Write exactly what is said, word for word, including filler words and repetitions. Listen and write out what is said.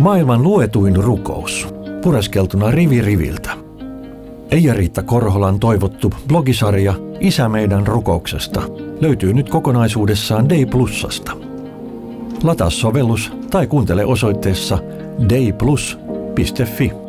Maailman luetuin rukous, pureskeltuna rivi riviltä. Eija-Riitta Korholan toivottu blogisarja Isä meidän rukouksesta löytyy nyt kokonaisuudessaan Dei Plusasta. Lataa sovellus tai kuuntele osoitteessa dei plus piste fi.